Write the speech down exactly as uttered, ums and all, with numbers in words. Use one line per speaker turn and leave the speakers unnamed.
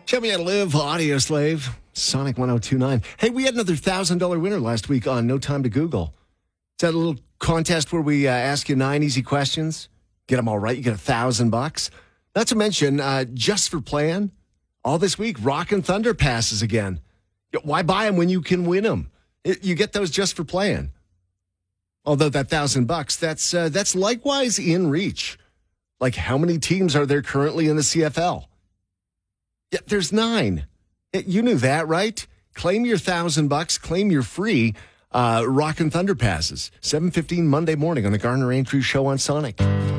Show me how to live, Audio Slave, Sonic one oh two nine. Hey, we had another one thousand dollars winner last week on No Time to Google. It's that little contest where we uh, ask you nine easy questions. Get them all right, you get a thousand bucks. Not to mention, uh, just for playing, all this week, Rock and Thunder passes again. Why buy them when you can win them? It, you get those just for playing. Although that thousand bucks, that's uh, that's likewise in reach. Like, how many teams are there currently in the C F L? Yeah, there's nine. You knew that, right? Claim your thousand bucks. Claim your free uh, Rock and Thunder passes. seven fifteen Monday morning on the Garner Andrews Show on Sonic.